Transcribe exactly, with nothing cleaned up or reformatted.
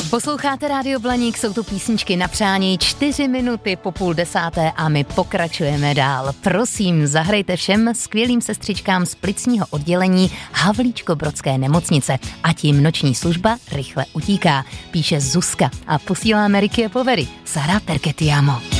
Posloucháte Rádio Blaník, jsou tu písničky na přání, čtyři minuty po půl desáté a my pokračujeme dál. Prosím, zahrajte všem skvělým sestřičkám z plicního oddělení Havlíčkobrodské nemocnice a tím noční služba rychle utíká, píše Zuzka a posíláme Ricky Povery. Sara perché ti amo.